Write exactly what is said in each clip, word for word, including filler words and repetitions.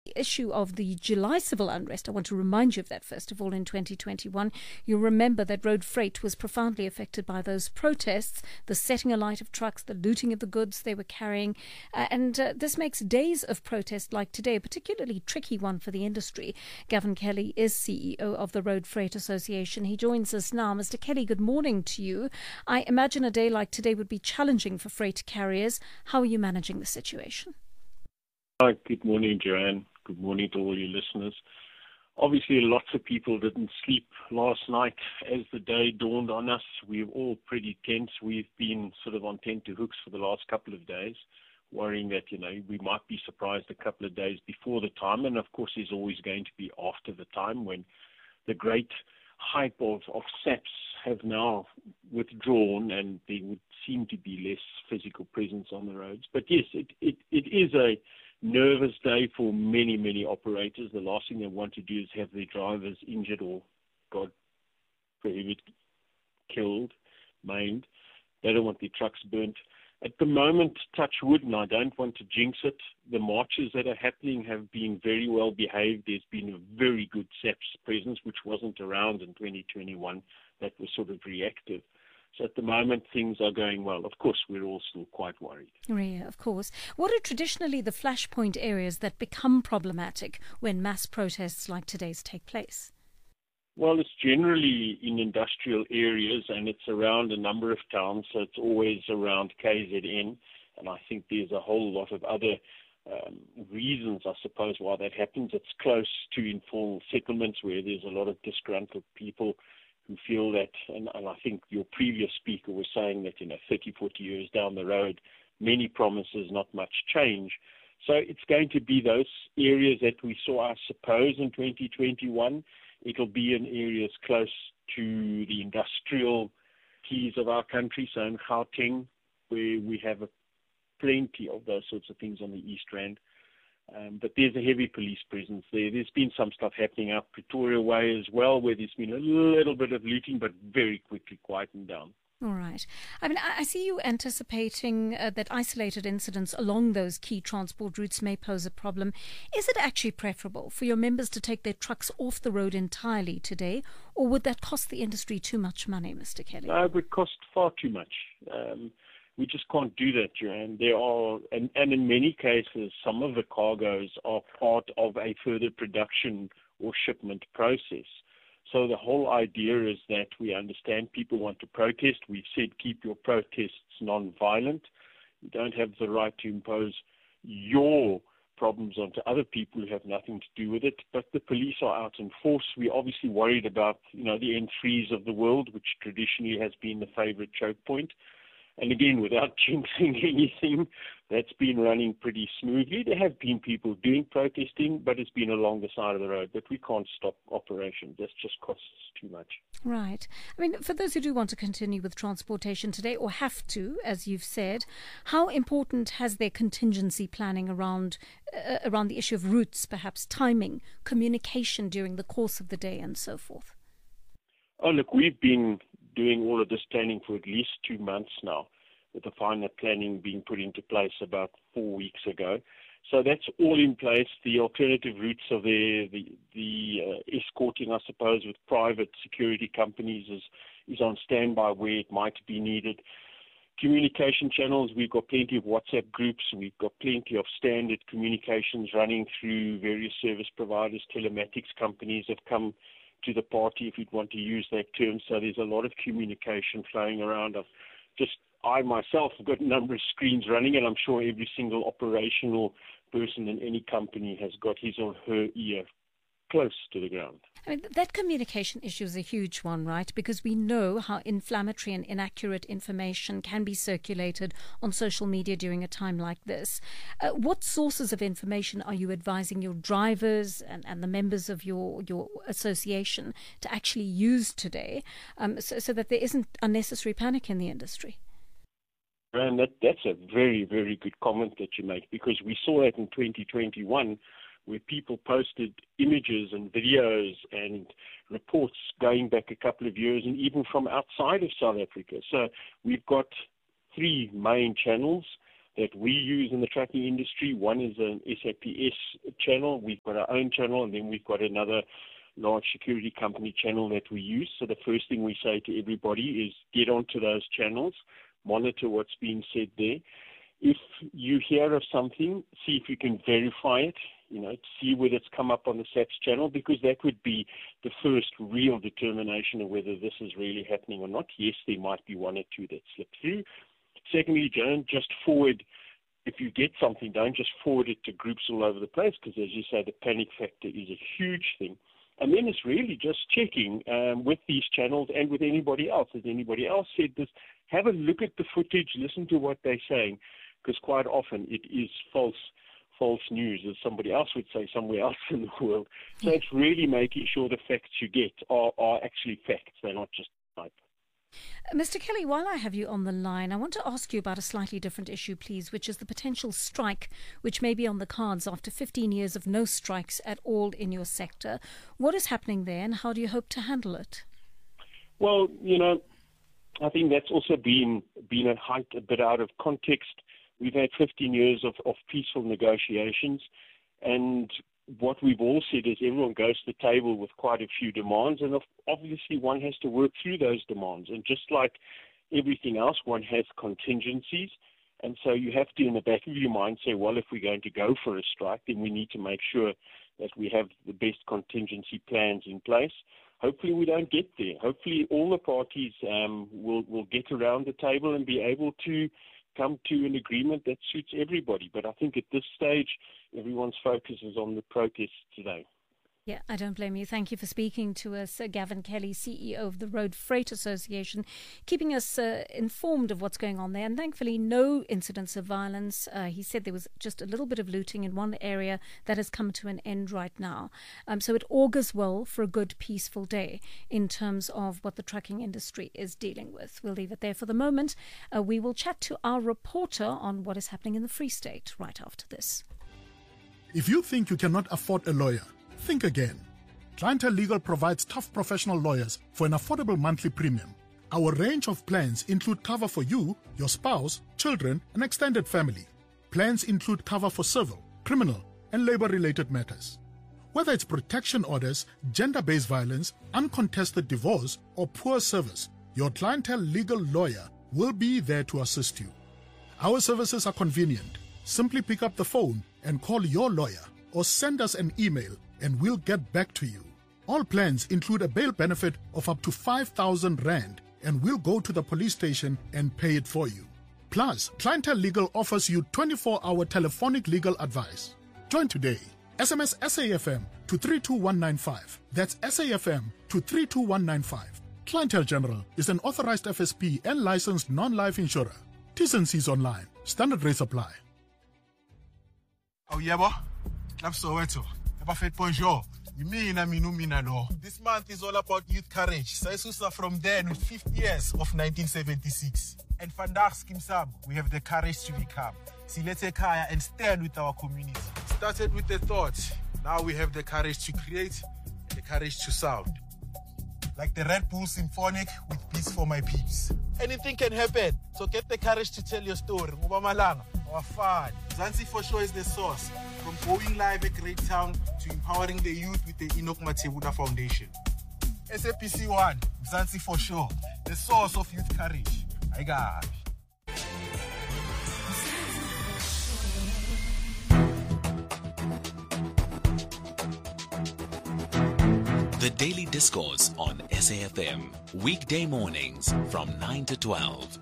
issue of the July civil unrest, I want to remind you of that first of all in twenty twenty-one. You'll remember that road freight was profoundly affected by those protests, the setting alight of trucks, the looting of the goods they were carrying. Uh, and uh, this makes days of protest like today a particularly tricky one for the industry. Gavin Kelly is C E O of the Road Freight Association. He joins us now. Mister Kelly, good morning to you. I imagine a day like today would be challenging for freight carriers. How are you managing the situation? Hi, good morning, Joanne. Good morning to all your listeners. Obviously, lots of people didn't sleep last night as the day dawned on us. We were all pretty tense. We've been sort of on tenterhooks for the last couple of days, worrying that, you know, we might be surprised a couple of days before the time. And, of course, there's always going to be after the time when the great hype of, of S A Ps have now withdrawn and there would seem to be less physical presence on the roads. But, yes, it, it, it is a nervous day for many, many operators. The last thing they want to do is have their drivers injured or, God forbid, killed, maimed. They don't want their trucks burnt. At the moment, touch wood, and I don't want to jinx it, the marches that are happening have been very well behaved. There's been a very good S A P S presence, which wasn't around in twenty twenty-one. That was sort of reactive. So at the moment, things are going well. Of course, we're all still quite worried. Yeah, of course. What are traditionally the flashpoint areas that become problematic when mass protests like today's take place? Well, it's generally in industrial areas, and it's around a number of towns, so it's always around K Z N. And I think there's a whole lot of other um, reasons, I suppose, why that happens. It's close to informal settlements where there's a lot of disgruntled people who feel that, and, and I think your previous speaker was saying that, you know, thirty, forty years down the road, many promises, not much change. So it's going to be those areas that we saw, I suppose, in twenty twenty-one. It'll be in areas close to the industrial keys of our country, so in Gauteng, where we have a, plenty of those sorts of things on the East Rand. Um, but there's a heavy police presence there. There's been some stuff happening up Pretoria Way as well, where there's been a little bit of looting, but very quickly quietened down. All right. I mean, I see you anticipating uh, that isolated incidents along those key transport routes may pose a problem. Is it actually preferable for your members to take their trucks off the road entirely today, or would that cost the industry too much money, Mister Kelly? No, it would cost far too much. Um, we just can't do that, Joanne. There are, and, and in many cases, some of the cargoes are part of a further production or shipment process. So the whole idea is that we understand people want to protest. We've said keep your protests non-violent. You don't have the right to impose your problems onto other people who have nothing to do with it. But the police are out in force. We're obviously worried about, you know, the N threes of the world, which traditionally has been the favorite choke point. And again, without jinxing anything, that's been running pretty smoothly. There have been people doing protesting, but it's been along the side of the road. But we can't stop operations. That just costs too much. Right. I mean, for those who do want to continue with transportation today, or have to, as you've said, how important has their contingency planning around uh, around the issue of routes, perhaps timing, communication during the course of the day, and so forth? Oh, look, we've been doing all of this planning for at least two months now, with the final planning being put into place about four weeks ago. So that's all in place. The alternative routes are there. The, the uh, escorting, I suppose, with private security companies is, is on standby where it might be needed. Communication channels, we've got plenty of WhatsApp groups. We've got plenty of standard communications running through various service providers. Telematics companies have come to the party, if you'd want to use that term. So there's a lot of communication flowing around. I've just, I myself have got a number of screens running, and I'm sure every single operational person in any company has got his or her ear close to the ground. I mean, that communication issue is a huge one, right? Because we know how inflammatory and inaccurate information can be circulated on social media during a time like this. Uh, what sources of information are you advising your drivers and, and the members of your, your association to actually use today um, so, so that there isn't unnecessary panic in the industry? And that, that's a very, very good comment that you make, because we saw that in twenty twenty-one, where people posted images and videos and reports going back a couple of years, and even from outside of South Africa. So we've got three main channels. that we use in the trucking industry. One is an S A P S channel. We've got our own channel, and then we've got another large security company channel that we use. So the first thing we say to everybody is get onto those channels, monitor what's being said there. If you hear of something, see if you can verify it, you know, see whether it's come up on the SAPS channel, because that would be the first real determination of whether this is really happening or not. Yes, there might be one or two that slip through. Secondly, don't just forward, if you get something, don't just forward it to groups all over the place, because as you say, the panic factor is a huge thing. And then it's really just checking um, with these channels and with anybody else. As anybody else said this, have a look at the footage, listen to what they're saying, because quite often it is false false news, as somebody else would say somewhere else in the world. So it's really making sure the facts you get are, are actually facts. They're not just hype. Mister Kelly, while I have you on the line, I want to ask you about a slightly different issue, please, which is the potential strike, which may be on the cards after fifteen years of no strikes at all in your sector. What is happening there, and how do you hope to handle it? Well, you know, I think that's also been, been a, height, a bit out of context. We've had fifteen years of, of peaceful negotiations, and what we've all said is everyone goes to the table with quite a few demands, and obviously one has to work through those demands. And just like everything else, one has contingencies, and so you have to, in the back of your mind, say, well, if we're going to go for a strike, then we need to make sure that we have the best contingency plans in place. Hopefully we don't get there. Hopefully all the parties um, will, will get around the table and be able to come to an agreement that suits everybody. But I think at this stage, everyone's focus is on the protests today. Yeah, I don't blame you. Thank you for speaking to us, uh, Gavin Kelly, C E O of the Road Freight Association, keeping us uh, informed of what's going on there. And thankfully, no incidents of violence. Uh, he said there was just a little bit of looting in one area that has come to an end right now. Um, so it augurs well for a good, peaceful day in terms of what the trucking industry is dealing with. We'll leave it there for the moment. Uh, we will chat to our reporter on what is happening in the Free State right after this. If you think you cannot afford a lawyer, think again. Clientele Legal provides tough professional lawyers for an affordable monthly premium. Our range of plans include cover for you, your spouse, children, and extended family. Plans include cover for civil, criminal, and labor-related matters. Whether it's protection orders, gender-based violence, uncontested divorce, or poor service, your Clientele Legal lawyer will be there to assist you. Our services are convenient. Simply pick up the phone and call your lawyer, or send us an email and we'll get back to you. All plans include a bail benefit of up to five thousand rand, and we'll go to the police station and pay it for you. Plus, Clientele Legal offers you twenty-four hour telephonic legal advice. Join today. S M S S A F M to three two one nine five. That's S A F M to three two one nine five. Clientele General is an authorized F S P and licensed non-life insurer. T's and C's online. Standard rates apply. Oh, yeah, boy. I'm Soweto. Bonjour. You mean I mean, no. This month is all about youth courage. Saisusa from then with fifty years of nineteen seventy-six. And Vandag Skimsam, we have the courage to become. Silete Kaya and stand with our community. Started with the thought. Now we have the courage to create and the courage to sound. Like the Red Bull Symphonic with Beats for My Peeps. Anything can happen, so get the courage to tell your story. Malanga, our fun. Mzansi for sure is the source. From going live at Great Town to empowering the youth with the Enoch Matebula Foundation. S A P C one, Mzansi for sure, the source of youth courage. I got. The Daily Discourse on S A F M, weekday mornings from nine to twelve.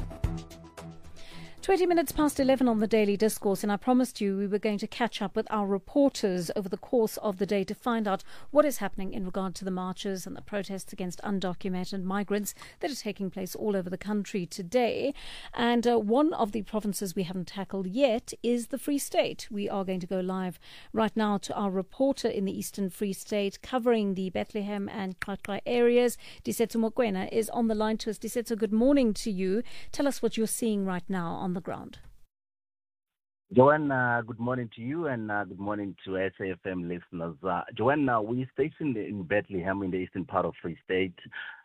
twenty minutes past eleven on the Daily Discourse, and I promised you we were going to catch up with our reporters over the course of the day to find out what is happening in regard to the marches and the protests against undocumented migrants that are taking place all over the country today. And uh, one of the provinces we haven't tackled yet is the Free State. We are going to go live right now to our reporter in the Eastern Free State covering the Bethlehem and Qaqqa areas. Disetso Mokoena is on the line to us. Disetso, good morning to you. Tell us what you're seeing right now on the ground. Joanne, uh, good morning to you and uh, good morning to S A F M listeners. Uh, Joanne, uh, we're stationed in Bethlehem in the eastern part of Free State.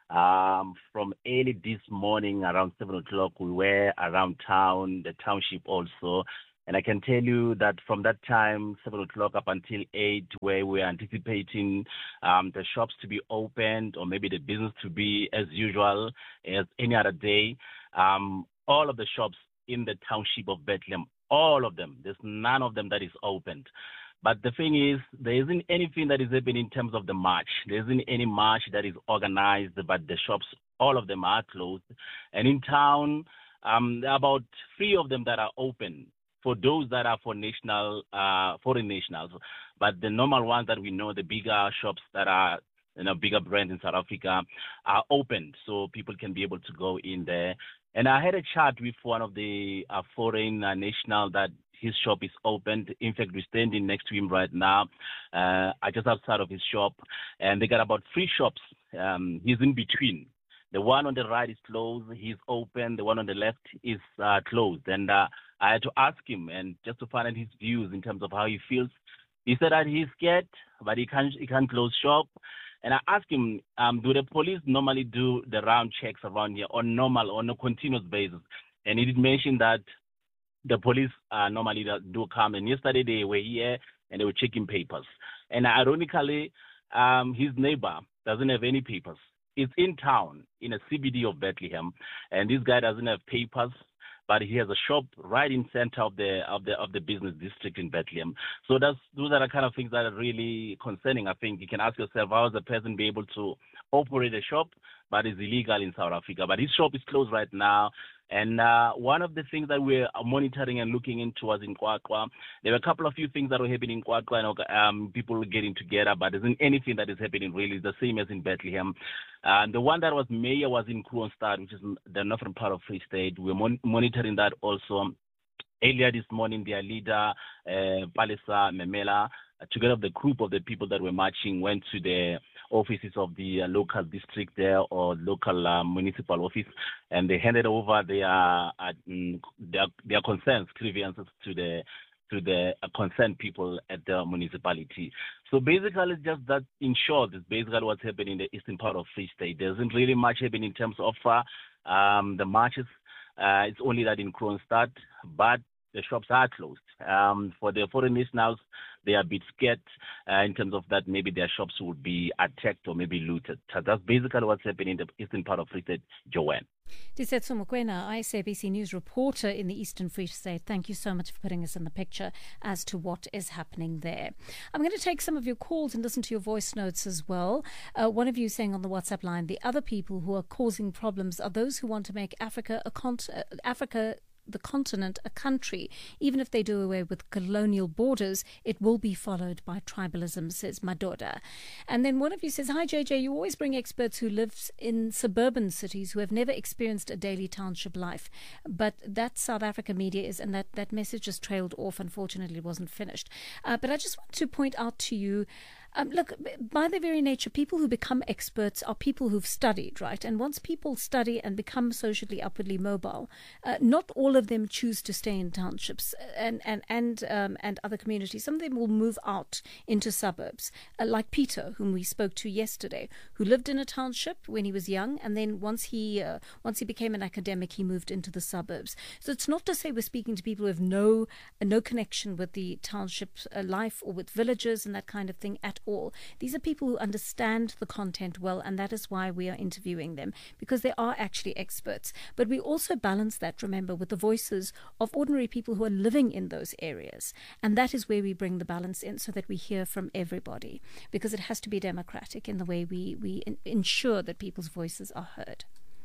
Um, from early this morning, around seven o'clock, we were around town, the township also. And I can tell you that from that time, seven o'clock up until eight, where we're anticipating um, the shops to be opened or maybe the business to be as usual as any other day, um, all of the shops in the township of Bethlehem, all of them, there's none of them that is opened. But the thing is, there isn't anything that is happening in terms of the march. There isn't any march that is organized, but the shops, all of them are closed. And in town, um, there are about three of them that are open, for those that are for national, uh, foreign nationals. But the normal ones that we know, the bigger shops that are, you know, bigger brands in South Africa are open, so people can be able to go in there. And I had a chat with one of the uh, foreign uh, national that his shop is opened. In fact, we're standing next to him right now, uh, just outside of his shop. And they got about three shops. Um, he's in between. The one on the right is closed. He's open. The one on the left is uh, closed. And uh, I had to ask him, and just to find out his views in terms of how he feels. He said that he's scared, but he can't he can't close shop. And I asked him, um, do the police normally do the round checks around here on normal, on a continuous basis? And he did mention that the police uh, normally do come. And yesterday they were here and they were checking papers. And ironically, um, his neighbor doesn't have any papers. He's in town in a C B D of Bethlehem, and this guy doesn't have papers, but he has a shop right in center of the of the of the business district in Bethlehem. So that's those are the kind of things that are really concerning. I think you can ask yourself, how does a person be able to operate a shop, but is illegal in South Africa? But his shop is closed right now. And uh, one of the things that we're monitoring and looking into was in QwaQwa. There were a couple of few things that were happening in QwaQwa, and um, people were getting together, but there isn't anything that is happening really. It's the same as in Bethlehem. And uh, the one that was major was in Kroonstad, which is the northern part of Free State. We're mon- monitoring that also. Earlier this morning, their leader, uh, Palesa Memela, uh, together with the group of the people that were marching, went to the offices of the uh, local district there or local uh, municipal office, and they handed over their uh, their, their concerns, grievances to the to the uh, concerned people at the municipality. So basically, it's just that, in short, it's basically what's happening in the eastern part of Free State. There isn't really much happening in terms of uh, um, the marches. Uh, it's only that in Kroonstad, but the shops are closed. Um, for the foreign nationals, they are a bit scared uh, in terms of that maybe their shops would be attacked or maybe looted. So that's basically what's happening in the eastern part of Free State. Joanne. Disetso Mokoena, I S A B C News reporter in the Eastern Free State. Thank you so much for putting us in the picture as to what is happening there. I'm going to take some of your calls and listen to your voice notes as well. Uh, one of you saying on the WhatsApp line, the other people who are causing problems are those who want to make Africa a con- uh, Africa the continent a country. Even if they do away with colonial borders, it will be followed by tribalism, says Madoda. And then one of you says, hi J J, you always bring experts who live in suburban cities who have never experienced a daily township life. But that South Africa media is, and that, that message just trailed off, unfortunately it wasn't finished. Uh, but I just want to point out to you, Um, look, by their very nature, people who become experts are people who've studied, right? And once people study and become socially upwardly mobile, uh, not all of them choose to stay in townships and and and um, and other communities. Some of them will move out into suburbs, uh, like Peter, whom we spoke to yesterday, who lived in a township when he was young, and then once he uh, once he became an academic, he moved into the suburbs. So it's not to say we're speaking to people who have no uh, no connection with the township uh, life or with villages and that kind of thing at all. These are people who understand the content well, and that is why we are interviewing them, because they are actually experts. But we also balance that, remember, with the voices of ordinary people who are living in those areas. And that is where we bring the balance in, so that we hear from everybody, because it has to be democratic in the way we, we in- ensure that people's voices are heard.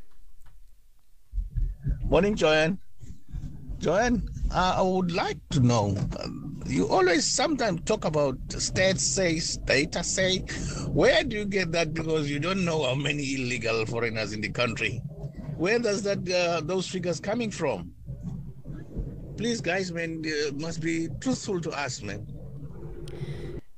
Morning, Joanne. Joanne, uh, I would like to know, um, you always sometimes talk about state say, data say. Where do you get that? Because you don't know how many illegal foreigners in the country. Where does that uh, those figures coming from? Please, guys, man, uh, must be truthful to us, man.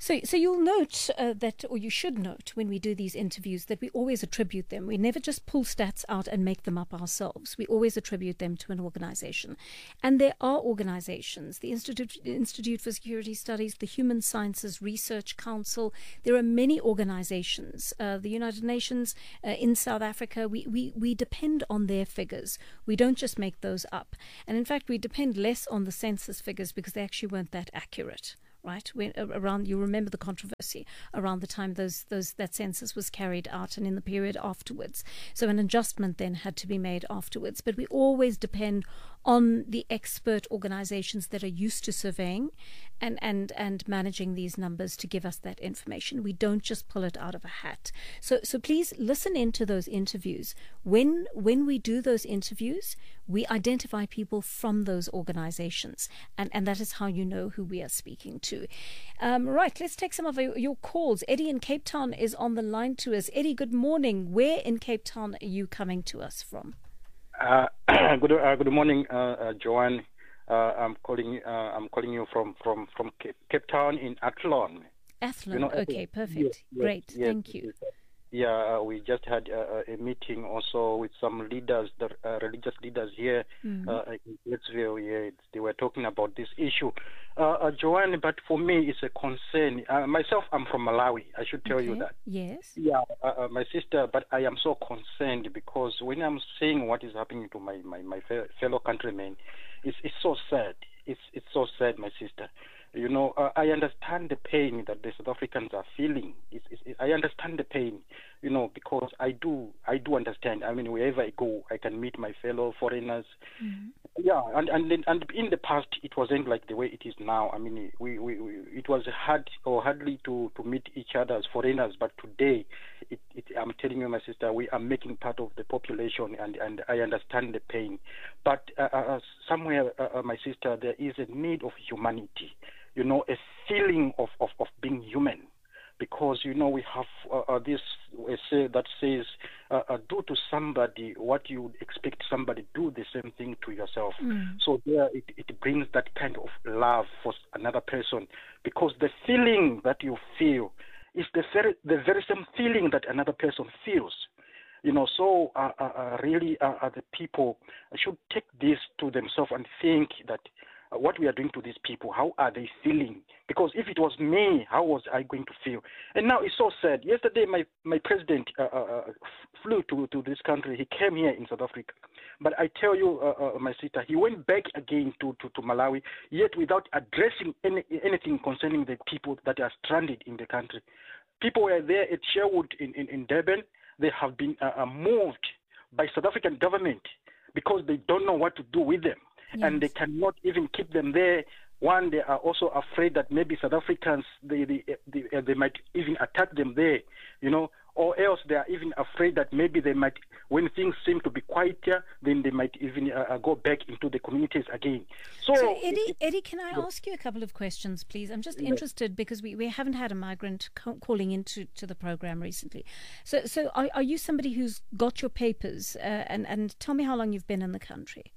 So, so you'll note uh, that, or you should note when we do these interviews, that we always attribute them. We never just pull stats out and make them up ourselves. We always attribute them to an organization. And there are organizations, the Institute, Institute for Security Studies, the Human Sciences Research Council. There are many organizations, uh, the United Nations uh, in South Africa. We, we, we depend on their figures. We don't just make those up. And in fact, we depend less on the census figures because they actually weren't that accurate. Right, when around, you remember the controversy around the time those those that census was carried out and in the period afterwards. So an adjustment then had to be made afterwards. But we always depend on the expert organizations that are used to surveying and, and, and managing these numbers to give us that information. We don't just pull it out of a hat. So so please listen into those interviews. When when we do those interviews, we identify people from those organizations, and, and that is how you know who we are speaking to. Um, right, let's take some of your, your calls. Eddie in Cape Town is on the line to us. Eddie, good morning. Where in Cape Town are you coming to us from? Uh, good, uh, good morning, uh, uh, Joanne. Uh, I'm calling. Uh, I'm calling you from from from Cape, Cape Town in Athlone. Athlone. You know, okay, perfect. Yes, yes, Great. yes, Thank you. Yeah, uh, we just had uh, a meeting also with some leaders, the uh, religious leaders here mm-hmm. uh, in Westville. Yeah, they were talking about this issue, uh, uh, Joanne. But for me, it's a concern. Uh, myself, I'm from Malawi. I should tell okay. you that. Yes. Yeah, uh, uh, my sister. But I am so concerned because when I'm seeing what is happening to my my, my fellow countrymen, it's it's so sad. It's it's so sad, my sister. You know, uh, I understand the pain that the South Africans are feeling. It's, it's, I understand the pain, you know, because I do, I do understand. I mean, wherever I go, I can meet my fellow foreigners. Mm-hmm. Yeah, and and and in the past, it wasn't like the way it is now. I mean, we, we, we it was hard or hardly to, to meet each other as foreigners. But today, it, it, I'm telling you, my sister, we are making part of the population, and, and I understand the pain. But uh, uh, somewhere, uh, uh, my sister, there is a need of humanity. You know, a feeling of, of, of being human, because, you know, we have uh, uh, this essay that says, uh, uh, do to somebody what you would expect somebody do the same thing to yourself. Mm. So there it, it brings that kind of love for another person, because the feeling that you feel is the very, the very same feeling that another person feels. You know, so uh, uh, really uh, uh, the people should take this to themselves and think that what we are doing to these people, how are they feeling? Because if it was me, how was I going to feel? And now it's so sad. Yesterday, my, my president uh, uh, flew to, to this country. He came here in South Africa. But I tell you, uh, uh, my sister, he went back again to, to, to Malawi, yet without addressing any, anything concerning the people that are stranded in the country. People were there at Sherwood in, in, in Durban. They have been uh, moved by South African government because they don't know what to do with them. Yes. And they cannot even keep them there. One, they are also afraid that maybe South Africans, they they, they, they might even attack them there, you know, or else they are even afraid that maybe they might, when things seem to be quieter, then they might even uh, go back into the communities again. So, so Eddie, Eddie, can I ask you a couple of questions, please? I'm just yes. interested because we, we haven't had a migrant co- calling into to the program recently. So so are, are you somebody who's got your papers? Uh, and, and tell me how long you've been in the country.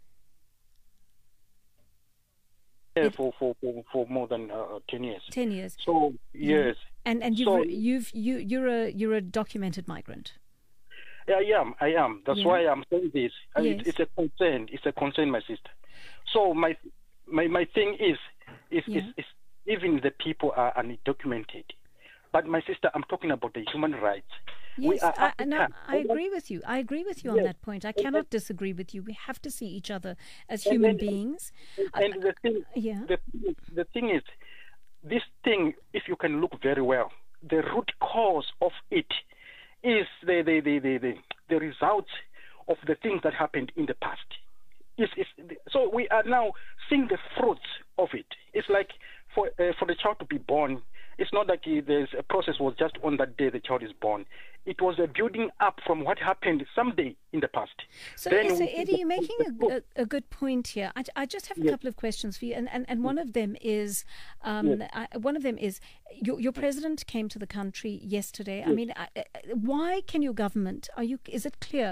Yeah, for, for, for, for more than uh, ten years. Ten years. So yes. And and you've so, you've you you're a you're a documented migrant. Yeah, I am. I am. That's yeah. why I'm saying this. Yes. It, it's a concern. It's a concern, my sister. So my my my thing is is, yeah. is, is even the people are undocumented. But my sister, I'm talking about the human rights. Yes, we are I, no, I agree with you. I agree with you on yes. that point. I cannot and, disagree with you. We have to see each other as human and, beings. And, and the thing, yeah. the, the thing is, this thing, if you can look very well, the root cause of it is the the the the, the, the results of the things that happened in the past. It's, it's, so we are now seeing the fruits of it. It's like for uh, for the child to be born. It's not like there's a process was just on that day the child is born. It was a building up from what happened someday in the past. So, then so we, Eddie, you're making a, a, a good point here. I, I just have a yes. couple of questions for you, and, and, and one of them is, um, yes. I, one of them is, your your president came to the country yesterday. Yes. I mean, I, why can your government? Are you? Is it clear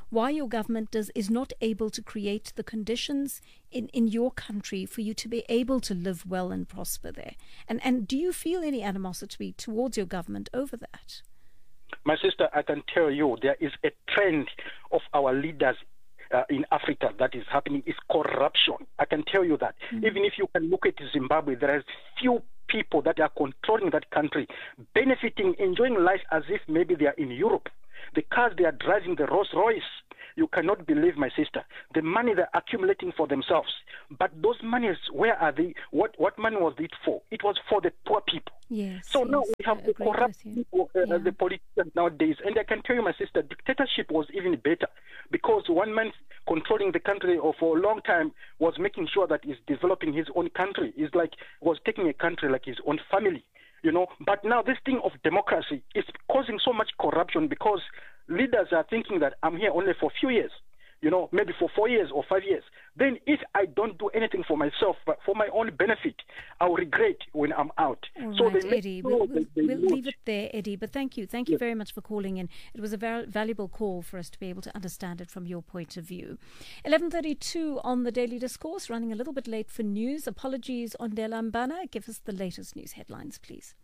why your government does is not able to create the conditions in, in your country for you to be able to live well and prosper there. And and do you feel any animosity towards your government over that? My sister, I can tell you there is a trend of our leaders uh, in Africa that is happening is corruption. I can tell you that. Mm-hmm. Even if you can look at Zimbabwe, there is few people that are controlling that country, benefiting, enjoying life as if maybe they are in Europe. The cars they are driving, the Rolls Royce, you cannot believe, my sister, the money they're accumulating for themselves. But those monies, where are they? What what money was it for? It was for the poor people. Yes. So yes, now we have the corrupt people, uh, yeah. the politicians nowadays. And I can tell you, my sister, dictatorship was even better because one man controlling the country or for a long time was making sure that he's developing his own country. He's like, was taking a country like his own family. You know, but now this thing of democracy is causing so much corruption because leaders are thinking that I'm here only for a few years, you know, maybe for four years or five years. Then if I don't do anything for myself, but for my own benefit, I'll regret when I'm out. All so right, they Eddie, sure we'll, they, we'll, they we'll leave it there, Eddie. But thank you. Thank you yes. very much for calling in. It was a very valuable call for us to be able to understand it from your point of view. eleven thirty-two on the Daily Discourse, running a little bit late for news. Apologies on Ndela Mbana. Give us the latest news headlines, please.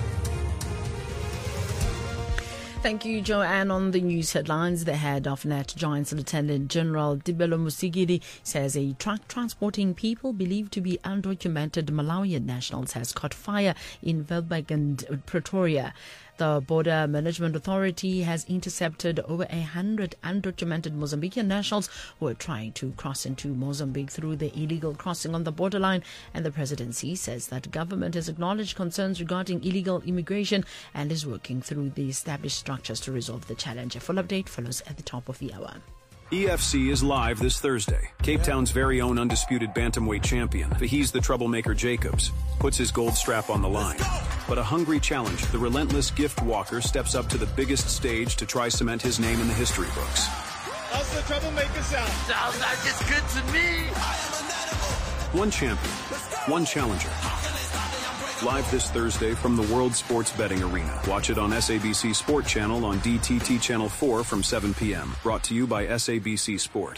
Thank you, Joanne. On the news headlines, the head of Net Giants Lieutenant General Dibelo Musigiri says a truck transporting people believed to be undocumented Malawian nationals has caught fire in Velberg and Pretoria. The Border Management Authority has intercepted over a hundred undocumented Mozambican nationals who are trying to cross into Mozambique through the illegal crossing on the borderline. And the presidency says that government has acknowledged concerns regarding illegal immigration and is working through the established structures to resolve the challenge. A full update follows at the top of the hour. E F C is live this Thursday. Cape Town's very own undisputed bantamweight champion, He's the troublemaker Jacobs, puts his gold strap on the line. But a hungry challenger, the relentless Gift Walker, steps up to the biggest stage to try cement his name in the history books. How's the troublemaker sound? Sounds like it's good to me. One champion, one challenger. Live this Thursday from the World Sports Betting Arena. Watch it on S A B C Sport Channel on D T T Channel four from seven p.m. Brought to you by S A B C Sport.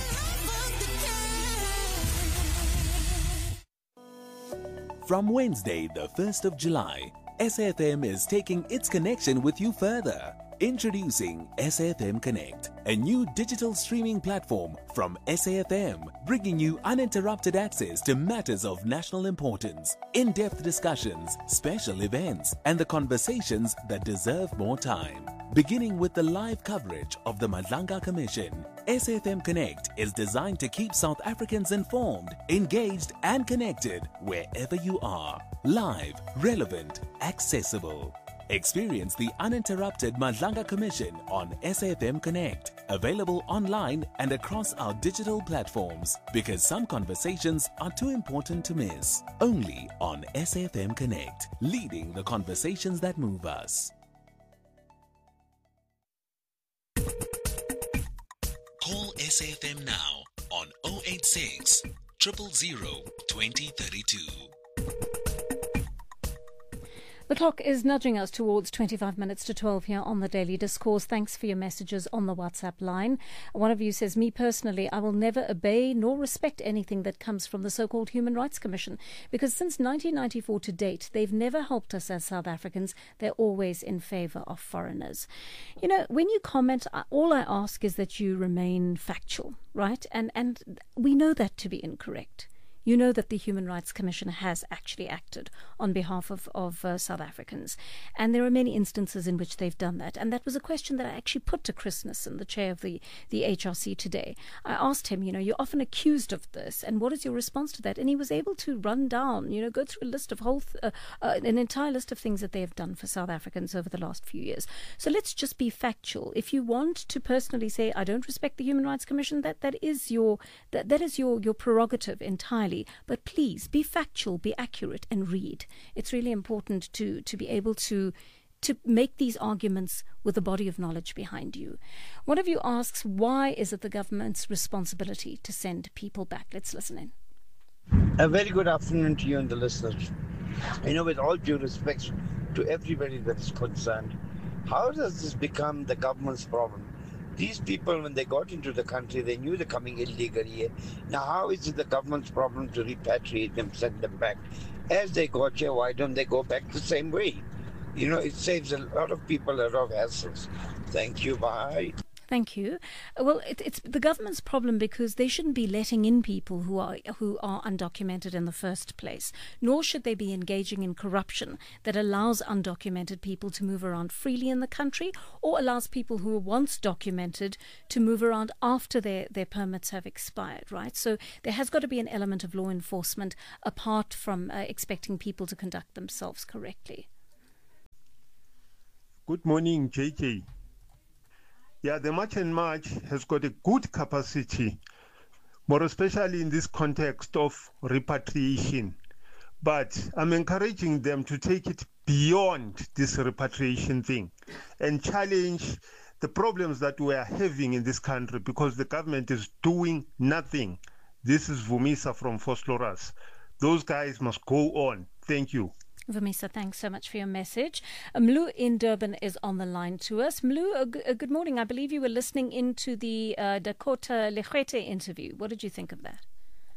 From Wednesday, the first of July, S A F M is taking its connection with you further. Introducing S A F M Connect, a new digital streaming platform from S A F M, bringing you uninterrupted access to matters of national importance, in-depth discussions, special events, and the conversations that deserve more time. Beginning with the live coverage of the Madlanga Commission, S A F M Connect is designed to keep South Africans informed, engaged, and connected wherever you are. Live, relevant, accessible. Experience the uninterrupted Madlanga Commission on S A F M Connect, available online and across our digital platforms, because some conversations are too important to miss. Only on S A F M Connect, leading the conversations that move us. Call S A F M now on zero eight six, zero zero zero, two zero three two. The clock is nudging us towards twenty-five minutes to twelve here on the Daily Discourse. Thanks for your messages on the WhatsApp line. One of you says, me personally, I will never obey nor respect anything that comes from the so-called Human Rights Commission, because since nineteen ninety-four to date, they've never helped us as South Africans. They're always in favour of foreigners. You know, when you comment, all I ask is that you remain factual, right? And, and we know that to be incorrect. You know that the Human Rights Commission has actually acted on behalf of, of uh, South Africans. And there are many instances in which they've done that. And that was a question that I actually put to Chris Nissen, the chair of the, the H R C today. I asked him, you know, you're often accused of this, and what is your response to that? And he was able to run down, you know, go through a list of whole, th- uh, uh, an entire list of things that they have done for South Africans over the last few years. So let's just be factual. If you want to personally say, I don't respect the Human Rights Commission, that, that is your that, that is your, your prerogative entirely. But please be factual, be accurate, and read. It's really important to, to be able to to make these arguments with a body of knowledge behind you. One of you asks, why is it the government's responsibility to send people back? Let's listen in. A very good afternoon to you and the listeners. You know, with all due respect to everybody that is concerned, how does this become the government's problem? These people, when they got into the country, they knew they're coming illegally here. Now, how is it the government's problem to repatriate them, send them back? As they got here, why don't they go back the same way? You know, it saves a lot of people a lot of hassles. Thank you. Bye. Thank you. Well, it, it's the government's problem because they shouldn't be letting in people who are who are undocumented in the first place, nor should they be engaging in corruption that allows undocumented people to move around freely in the country or allows people who were once documented to move around after their, their permits have expired, right? So there has got to be an element of law enforcement apart from uh, expecting people to conduct themselves correctly. Good morning, J J. Yeah, the March and March has got a good capacity, more especially in this context of repatriation. But I'm encouraging them to take it beyond this repatriation thing and challenge the problems that we are having in this country because the government is doing nothing. This is Vumisa from Vosloorus. Those guys must go on. Thank you. Vumisa, thanks so much for your message. Mlu in Durban is on the line to us. Mlu, uh, g- uh, good morning. I believe you were listening into the uh, Dakota Lekhwete interview. What did you think of that?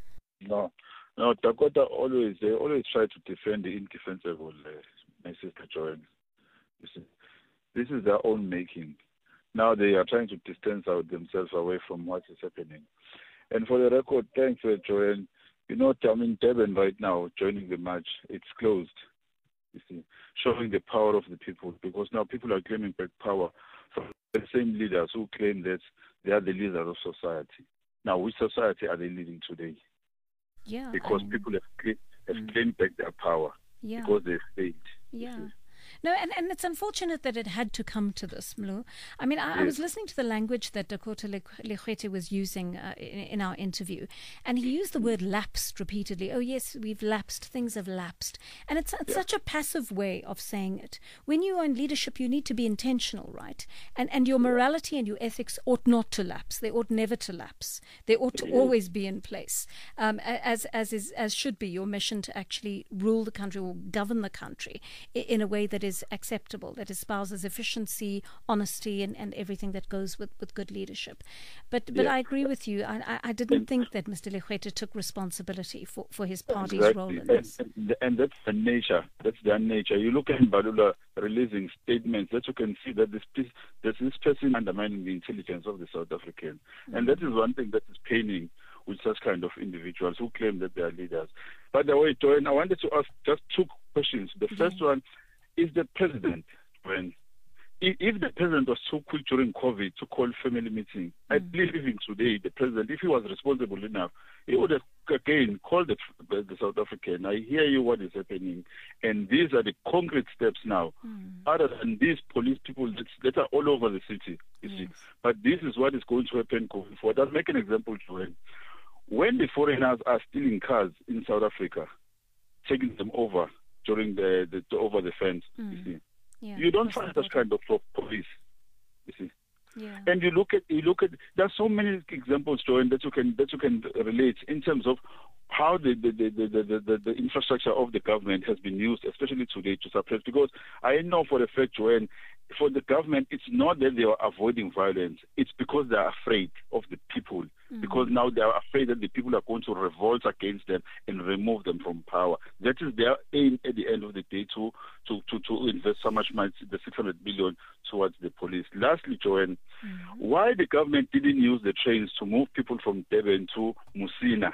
No, no. Dakota always they always try to defend the indefensible. Uh, my sister Joanne, you see, this is their own making. Now they are trying to distance out themselves away from what is happening. And for the record, thanks, uh, Joanne. You know, I'm in Durban right now, joining the march. It's closed. You see, showing the power of the people, because now people are claiming back power from the same leaders who claim that they are the leaders of society. Now, which society are they leading today? Yeah, because um, people have, cl- have mm. claimed back their power yeah. because they've failed. Yeah. No, and, and it's unfortunate that it had to come to this, Mlu. I mean, I, Yes. I was listening to the language that Dakota Le- Lekhwete was using uh, in, in our interview, and he used the word lapsed repeatedly. Oh, yes, we've lapsed, things have lapsed. And it's, it's Yeah. such a passive way of saying it. When you are in leadership, you need to be intentional, right? And, and your morality and your ethics ought not to lapse. They ought never to lapse. They ought to Yes. always be in place, um, a- as, as, is, as should be your mission to actually rule the country or govern the country i- in a way that is acceptable, that espouses efficiency, honesty, and, and everything that goes with, with good leadership. But but Yeah. I agree with you. I, I, I didn't think that Mister Lekhwete took responsibility for, for his party's Exactly. role in and, this. and, and that's the nature. That's their nature. You look at Mbalula releasing statements that you can see that this piece, there's this person undermining the intelligence of the South African. Mm-hmm. And that is one thing that is paining with such kind of individuals who claim that they are leaders. By the way, Joanne, I wanted to ask just two questions. The first mm-hmm. one is the president, when if, if the president was so quick during COVID to call family meeting, mm-hmm. I believe even today the president, if he was responsible enough, he would have again called the, the South African. I hear you what is happening, and these are the concrete steps now. Mm-hmm. Other than these police people that, that are all over the city, you yes. see. But this is what is going to happen going forward. I'll make an example, Joanne. When the foreigners are stealing cars in South Africa, taking them over during the, the, the over the fence, mm. you see, yeah, you don't find such kind of police, you see. Yeah. And you look at you look at there's so many examples, Joanne, that you can that you can relate in terms of how the the, the, the, the, the, the infrastructure of the government has been used, especially today, to suppress. Because I know for a fact, Joanne, for the government, it's not that they are avoiding violence. It's because they are afraid of the people. Mm-hmm. Because now they are afraid that the people are going to revolt against them and remove them from power. That is their aim at the end of the day, to to, to, to invest so much money, the six hundred billion, towards the police. Lastly, Joanne, mm-hmm. why the government didn't use the trains to move people from Durban to Musina?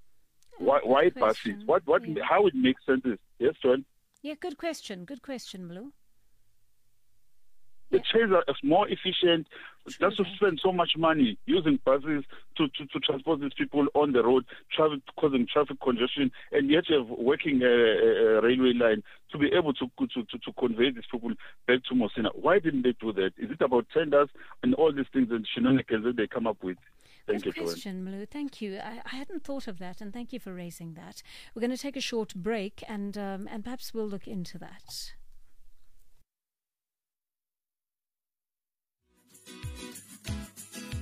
Why, why buses? What, what, yeah. How it makes sense is, yes, Joanne? Yeah, good question. Good question, Mlu. The trains are more efficient. True, just to spend so much money using buses to, to, to transport these people on the road, traffic, causing traffic congestion, and yet you have working a, a, a railway line to be able to, to, to, to convey these people back to Musina. Why didn't they do that? Is it about tenders and all these things and shenanigans that they come up with? Thank Good you, question, Mlu. Thank you. I, I hadn't thought of that, and thank you for raising that. We're going to take a short break, and um, and perhaps we'll look into that.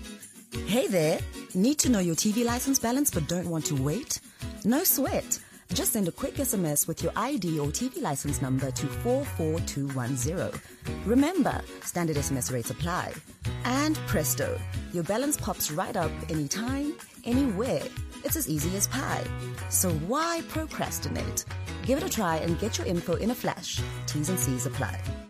Hey there, need to know your T V license balance but don't want to wait? No sweat. Just send a quick S M S with your I D or T V license number to four four two one zero. Remember, standard S M S rates apply. And presto, your balance pops right up anytime, anywhere. It's as easy as pie. So why procrastinate? Give it a try and get your info in a flash. T's and C's apply.